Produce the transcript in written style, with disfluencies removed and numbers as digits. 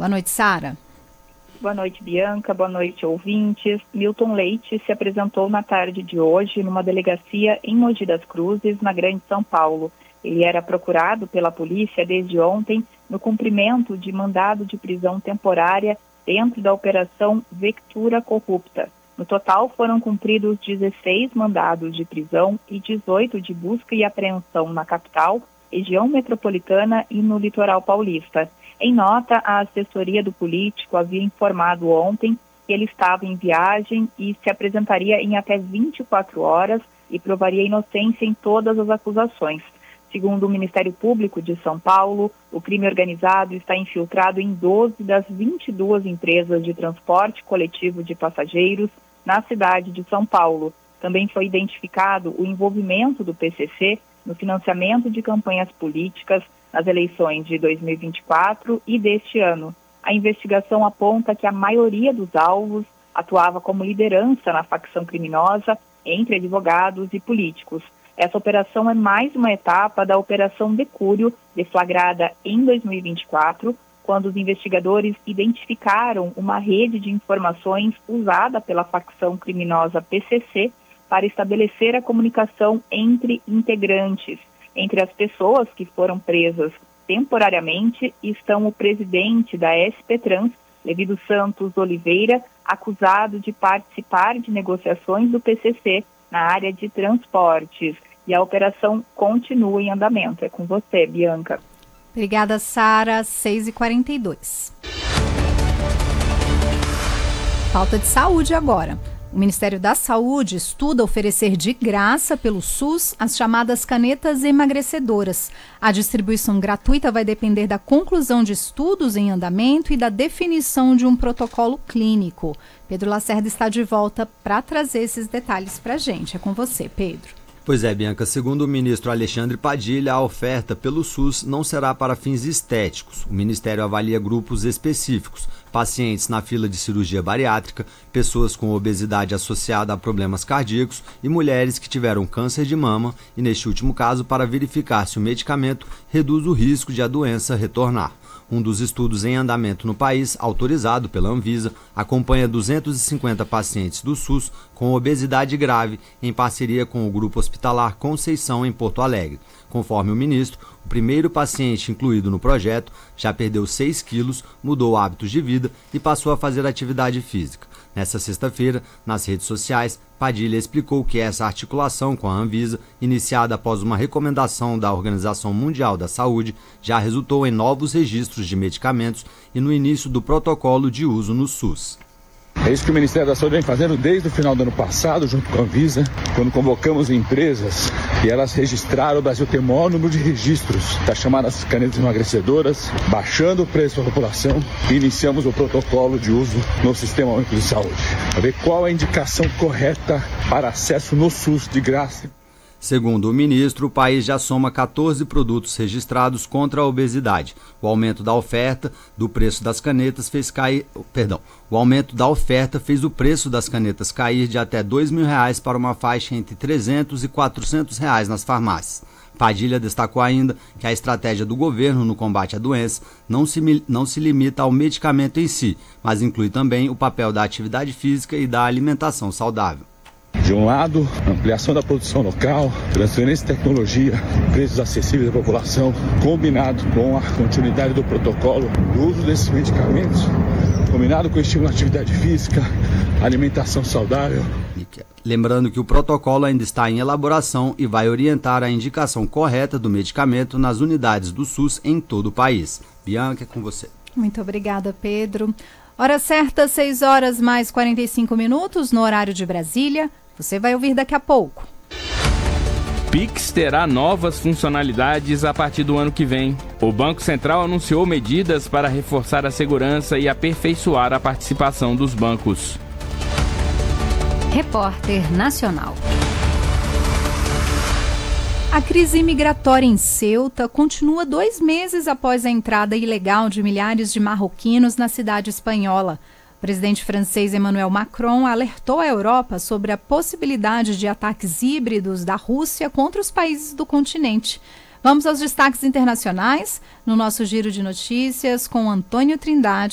Boa noite, Sara. Boa noite, Bianca. Boa noite, ouvintes. Milton Leite se apresentou na tarde de hoje numa delegacia em Mogi das Cruzes, na Grande São Paulo. Ele era procurado pela polícia desde ontem no cumprimento de mandado de prisão temporária dentro da Operação Vectura Corrupta. No total, foram cumpridos 16 mandados de prisão e 18 de busca e apreensão na capital, região metropolitana e no litoral paulista. Em nota, a assessoria do político havia informado ontem que ele estava em viagem e se apresentaria em até 24 horas e provaria inocência em todas as acusações. Segundo o Ministério Público de São Paulo, o crime organizado está infiltrado em 12 das 22 empresas de transporte coletivo de passageiros na cidade de São Paulo. Também foi identificado o envolvimento do PCC no financiamento de campanhas políticas nas eleições de 2024 e deste ano. A investigação aponta que a maioria dos alvos atuava como liderança na facção criminosa entre advogados e políticos. Essa operação é mais uma etapa da Operação Mercúrio, deflagrada em 2024, quando os investigadores identificaram uma rede de informações usada pela facção criminosa PCC para estabelecer a comunicação entre integrantes. Entre as pessoas que foram presas temporariamente estão o presidente da SP Trans, Levi dos Santos Oliveira, acusado de participar de negociações do PCC na área de transportes. E a operação continua em andamento. É com você, Bianca. Obrigada, Sara. 6h42. Falta de saúde agora. O Ministério da Saúde estuda oferecer de graça pelo SUS as chamadas canetas emagrecedoras. A distribuição gratuita vai depender da conclusão de estudos em andamento e da definição de um protocolo clínico. Pedro Lacerda está de volta para trazer esses detalhes para a gente. É com você, Pedro. Pois é, Bianca, segundo o ministro Alexandre Padilha, a oferta pelo SUS não será para fins estéticos. O Ministério avalia grupos específicos, pacientes na fila de cirurgia bariátrica, pessoas com obesidade associada a problemas cardíacos e mulheres que tiveram câncer de mama e, neste último caso, para verificar se o medicamento reduz o risco de a doença retornar. Um dos estudos em andamento no país, autorizado pela Anvisa, acompanha 250 pacientes do SUS com obesidade grave em parceria com o Grupo Hospitalar Conceição, em Porto Alegre. Conforme o ministro, o primeiro paciente incluído no projeto já perdeu 6 quilos, mudou hábitos de vida e passou a fazer atividade física. Nesta sexta-feira, nas redes sociais, Padilha explicou que essa articulação com a Anvisa, iniciada após uma recomendação da Organização Mundial da Saúde, já resultou em novos registros de medicamentos e no início do protocolo de uso no SUS. É isso que o Ministério da Saúde vem fazendo desde o final do ano passado, junto com a Anvisa, quando convocamos empresas e elas registraram. O Brasil tem o maior número de registros das chamadas canetas emagrecedoras, baixando o preço para a população, e iniciamos o protocolo de uso no Sistema Único de Saúde, para ver qual é a indicação correta para acesso no SUS de graça. Segundo o ministro, o país já soma 14 produtos registrados contra a obesidade. O aumento da oferta do preço das canetas O aumento da oferta fez o preço das canetas cair de até R$2.000 para uma faixa entre R$300 e R$400 nas farmácias. Padilha destacou ainda que a estratégia do governo no combate à doença não se limita ao medicamento em si, mas inclui também o papel da atividade física e da alimentação saudável. De um lado, ampliação da produção local, transferência de tecnologia, preços acessíveis à população, combinado com a continuidade do protocolo do uso desses medicamentos, combinado com o estímulo à atividade física, alimentação saudável. Lembrando que o protocolo ainda está em elaboração e vai orientar a indicação correta do medicamento nas unidades do SUS em todo o país. Bianca, é com você. Muito obrigada, Pedro. Hora certa, 6h45 no horário de Brasília. Você vai ouvir daqui a pouco. Pix terá novas funcionalidades a partir do ano que vem. O Banco Central anunciou medidas para reforçar a segurança e aperfeiçoar a participação dos bancos. Repórter Nacional. A crise migratória em Ceuta continua 2 meses após a entrada ilegal de milhares de marroquinos na cidade espanhola. O presidente francês Emmanuel Macron alertou a Europa sobre a possibilidade de ataques híbridos da Rússia contra os países do continente. Vamos aos destaques internacionais no nosso Giro de Notícias com Antônio Trindade.